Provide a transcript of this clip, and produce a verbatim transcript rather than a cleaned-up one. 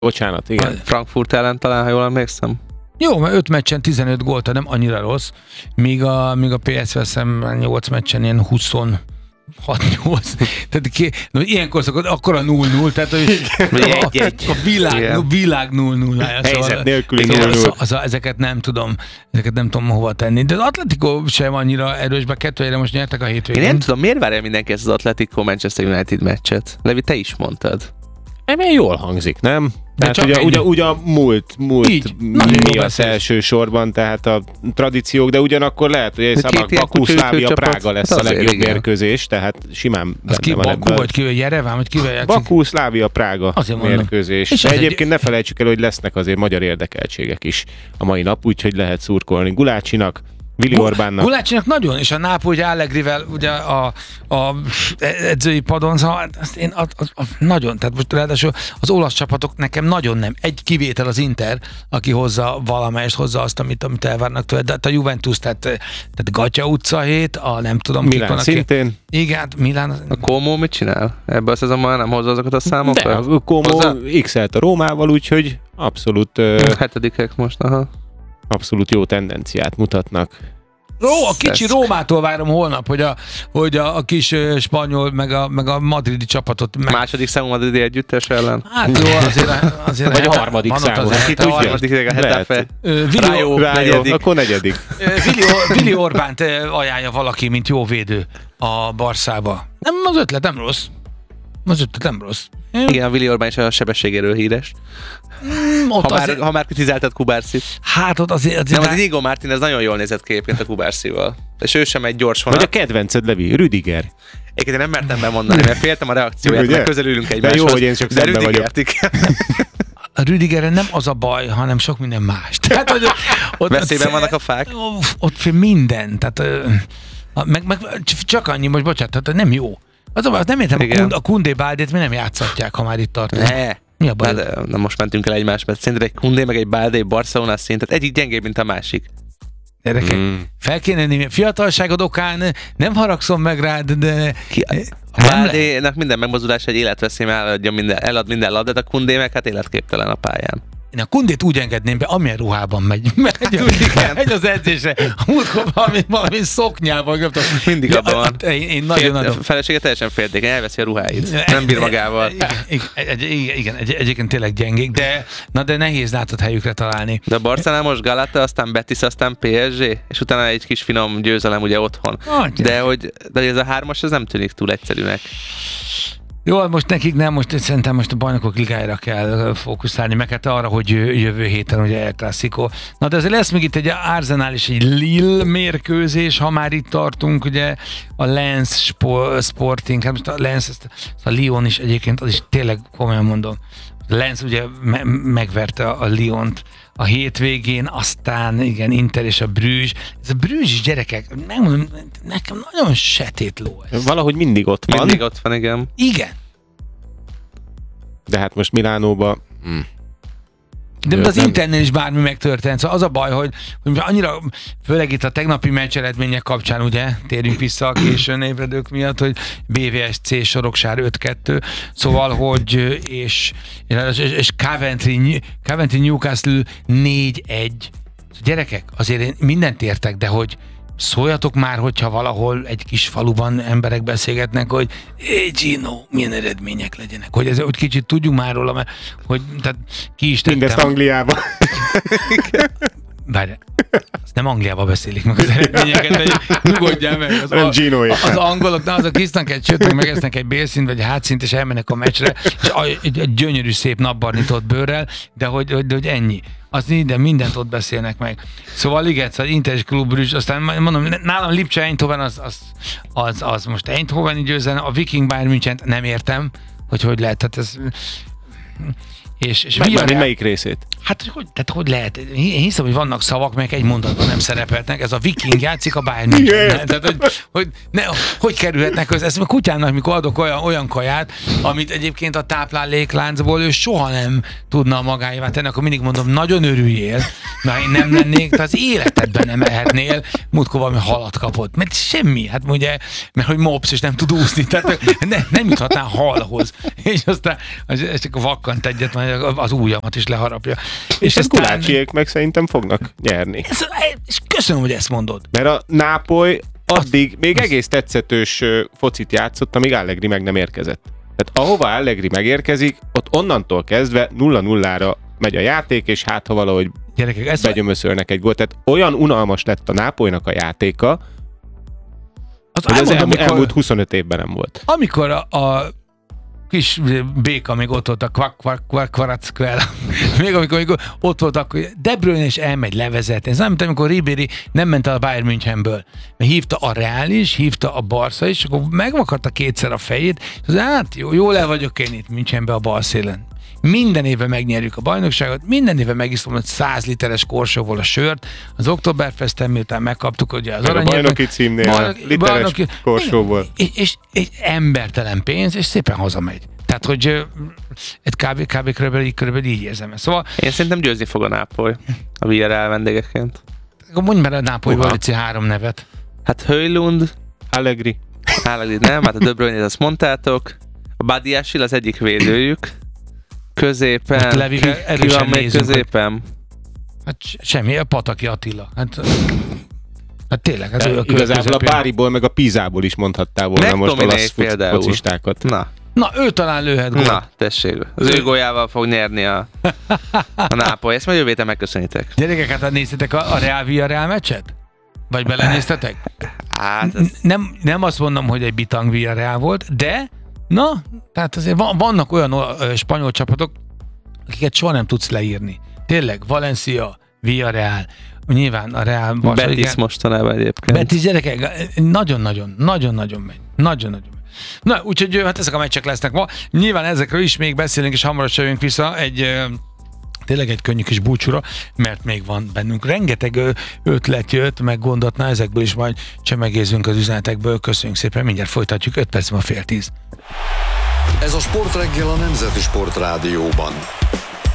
Bocsánat, igen. Frankfurt ellen talán, ha jól emlékszem. Jó, mert öt meccsen tizenöt gólt, nem annyira rossz, míg a, míg a pé es vé szemben nyolc meccsen ilyen huszonhat nyolc. Tehát ki, no, ilyenkor szokott, akkor a null null, tehát hogy a, a, a világ, a világ null nullája. Helyzet szóval, nélküli szóval, null null. szóval, szóval ezeket nem tudom, ezeket nem tudom hova tenni. De az Atletico sem annyira erős, bár kettő helyre most nyertek a hétvégén. Én nem tudom, miért várja mindenki ezt az Atletico Manchester United meccset? Levi, te is mondtad. Ebben jól hangzik, nem? De Tehát ugye, ugye, ugye a múlt, múlt Így, nagyon mi jól az beszélsz. elsősorban, tehát a tradíciók, de ugyanakkor lehet, hogy egy Két Szabak ilyen Baku, Szlávia, csapat, Prága lesz hát a azért legjobb igen. mérkőzés, tehát simán Az ki, benne van Baku ebben. vagy kivel, Jereván, vagy kivel játszik? Baku, Szlávia, Prága Azért mondom. mérkőzés. És De az egyébként egy- ne felejtsük el, hogy lesznek azért magyar érdekeltségek is a mai nap, úgyhogy lehet szurkolni Gulácsinak, Vili Orbánnak. Gulácsinak nagyon, és a Nápoly ugye Allegrivel ugye a, a edzői padon, szóval azt én a, a, a, nagyon, tehát most ráadásul az olasz csapatok nekem nagyon nem. Egy kivétel az Inter, aki hozza valamelyest, hozza azt, amit, amit elvárnak tőle, de a Juventus, tehát, tehát Gatya utca hét, a nem tudom kik Milán van, aki... szintén. Igen, hát Milán... A Como mit csinál? Ebben a szezonban nem hozza azokat a számokat? De a Como x-elt a Rómával, úgyhogy abszolút, ö, Hetedikek most, aha. abszolút jó tendenciát mutatnak. Ró, a kicsi Szesz. Rómától várom holnap, hogy a, hogy a, a kis ö, spanyol, meg a, meg a madridi csapatot meg... Második számú madridi együttes ellen. Hát jó, azért... azért Vagy a harmadik van ott számú, azért- ki A tudja? harmadik a Hetafe. Ö, Vili- Rájó, Rájó, negyedik. akkor negyedik. Ö, Vili, Or- Vili Orbánt ö, ajánlja valaki, mint jó védő a Barszába. Nem, az ötlet nem rossz. Az ötlet nem rossz. Én- Igen, a Willi Orbán is a sebességéről híres. Mm, ott Ha már, azért, ha már kritizáltad Kubárszit. hát ott azért... azért Nem, az Inigo Martínez nagyon jól nézett ki egyébként a Kubárszíval. És ő sem egy gyors Vagy a vonat. kedvenced, Levi, Rüdiger. Egyébként én nem mertem bemondani, mert féltem a reakcióját, Ugye? mert közelülünk egymáshoz. jó, hogy én csak de szembe vagyok. Rüdigert, igen. a Rüdigerren nem az a baj, hanem sok minden más. Tehát, hogy ott, Veszélyben ott, vannak a fák? Ott, ott fél minden. Tehát, ö, a- meg, meg, csak annyi, most bocsánat, tehát nem jó. Az a baj, azt nem értem, a, Igen. Kund, a Kundé Báldét mi nem játszatják, ha már itt tartunk. Ne. Mi a baj? Na, de, na most mentünk el egymás, mert szerinted egy Kundé, meg egy Baldé, Barcelona szintet, egyik gyengébb, mint a másik. Gyerekek, Mm. fel kéne nézni, fiatalságod okán nem haragszom meg rád, de... Ki, a Nem le- Baldénak minden megmozdulás egy életveszély, mert eladja minden, elad minden labdát, a Kundé meg hát életképtelen a pályán. Én a Kundét úgy engedném be, amilyen ruhában megy. Megy, igen. megy az edzésre. A múltkor valami, valami szoknyával. Nem tudom. Mindig abban van. Én, én nagyon Fél, adom. a felesége teljesen féltékeny, elveszi a ruháit. Nem bír magával. Igen, igen, egy, igen, igen egy, egyébként tényleg gyengék, de, na de nehéz látod helyükre találni. De a Barcelona most Galata, aztán Betis, aztán pé es gé, és utána egy kis finom győzelem ugye otthon. Atya. De hogy de ez a hármas, ez nem tűnik túl egyszerűnek. Jó, most nekik nem, most szerintem most a bajnokok ligájára kell fókuszálni, meg hát arra, hogy jö- jövő héten ugye El Clásico. Na de azért lesz még itt egy Arsenal és egy Lille mérkőzés, ha már itt tartunk, ugye a Lens Spo- Sporting, hát most a Lens, ezt, ezt a Lyon is egyébként, az is tényleg komolyan mondom. A Lens ugye me- megverte a Lyont a hétvégén, aztán igen, Inter és a Bruges. Ez a Bruges is, gyerekek, megmondom, nekem nagyon sötét ló ez. Valahogy mindig ott van, Mindig ott van, igen. Igen. de hát most Milánóba... Mm. De Ő az nem- Internél is bármi megtörtént. Szóval az a baj, hogy, hogy annyira, főleg itt a tegnapi meccs eredmények kapcsán, ugye, térjünk vissza a későn ébredők miatt, hogy bé vé es cé Soroksár öt kettő, szóval, hogy és, és, és Coventry, Coventry Newcastle négy egy. Gyerekek, azért én mindent értek, de hogy szóljatok már, hogyha valahol egy kis faluban emberek beszélgetnek, hogy hé Gino, milyen eredmények legyenek. Hogy, ez, hogy kicsit tudjunk már róla, mert hogy tehát ki is tettem. Mindezt Angliába. Várj, azt nem Angliába beszélik meg az eredményeket, hogy nyugodjál meg. Az, Nem Ginoék. az angolok, na, azok isznak egy sőt, meg megesznek egy bélszint, vagy egy hátszint, és elmennek a meccsre, és a- egy, egy gyönyörű szép napbarnitott bőrrel, de hogy, hogy, de hogy ennyi. Az minden, mindent ott beszélnek meg. Szóval Ligetsz, az Inter és Klub Brügge, aztán mondom, nálam Lipcse Eindhoven az, az, az, az most Eindhoveni győzelem, a Viking Bayern München nem értem, hogy hogy lehet, tehát ez... És, és Meg, Villarreal- melyik részét? Hát hogy, tehát hogy lehet? Én hiszem, hogy vannak szavak, melyek egy mondatban nem szerepelnek. Ez a viking játszik a Bayern München. Tehát, hogy, hogy, ne, hogy kerülhetnek közben? Ezt a kutyának, mikor adok olyan, olyan kaját, amit egyébként a táplálékláncból ő soha nem tudna magáévá tenni, akkor mindig mondom, nagyon örüljél, mert én nem lennék, te az életedben nem ehetnél, múltkor valami halat kapott. Mert semmi, hát ugye, mert hogy mops, és nem tud úszni, tehát ne, nem juthatnál halhoz. És aztán az, csak vakkant egyet, majd az ujjamat is leharapja. És ezt Gulácsiék meg szerintem fognak nyerni. Ez, és köszönöm, hogy ezt mondod. Mert a Nápoly addig még egész tetszetős focit játszott, amíg Allegri meg nem érkezett. Tehát ahova Allegri megérkezik, ott onnantól kezdve nulla nullára megy a játék, és hát ha valahogy Gyerekek, ez begyömöszölnek egy gólt. Tehát olyan unalmas lett a Nápolynak a játéka, az hogy az elmondom, elmúlt, amikor, elmúlt huszonöt évben nem volt. amikor a, a kis béka még ott volt a kvak, kvak, kvak, kvarackvel. Még amikor, amikor ott volt, akkor De Bruyne is elmegy levezetni. Ez nem, mint amikor Ribéry nem ment el a Bayern Münchenből. Mert hívta a Real is, hívta a Barca is, akkor megvakarta kétszer a fejét, és az, hát jó, jól el vagyok én itt Münchenbe a bal szélen. Minden évben megnyerjük a bajnokságot, minden évben megisztom egy száz literes korsóval a sört, az Oktoberfesten, miután megkaptuk ugye az Meg a aranyat. bajnoki címnél bajnoki, literes bajnoki, korsóból. És, és, és embertelen pénz, és szépen hazamegy. Tehát, hogy egy kb. kb. Körülbelül, körülbelül így érzem ezt. Szóval, Én szerintem győzni fog a Nápoly a Villarreal vendégeként. akkor mondj már a Nápolyból Uha. egy három nevet. Hát Höjlund, Allegri. Allegri nem, hát a De Bruyne-t azt mondtátok. A Badiashile az egyik védőjük. Középen, Ott Levivel ki, ki erősen van még nézzünk, középen? Hát semmi, a Pataki Attila. Hát, hát tényleg, ez ő a Igazából a közepén. Báriból meg a Pizából is mondhattál volna most McTominay olasz foci- például. focistákat. Na, Na, ő talán lőhet gólt. na, tessék. Az ő góljával fog nyerni a, a Nápoly. Ezt majd jövő héten megköszönitek. Gyerekek, hát néztétek a, a Real Villarreal meccset? Vagy belenéztetek? Hát, ez, N- nem, nem azt mondom, hogy egy bitang Villarreal volt, de na, tehát azért van, vannak olyan ö, spanyol csapatok, akiket soha nem tudsz leírni. Tényleg, Valencia, Villarreal, nyilván a Real Barca, Betis igen. mostanában egyébként. Betis, gyerekek, nagyon-nagyon, nagyon-nagyon megy. Nagyon-nagyon megy. Na, úgyhogy hát ezek a meccsek lesznek ma. Nyilván ezekről is még beszélünk, és hamarosan jövünk vissza egy ö, tényleg egy könnyű kis búcsúra, mert még van bennünk rengeteg ö, ötlet jött, meg gondot, na ezekből is majd csemegézünk az üzenetekből. Köszönjük szépen, mindjárt folytatjuk, öt perc, ma fél tíz. Ez a Sportreggel a Nemzeti Sportrádióban.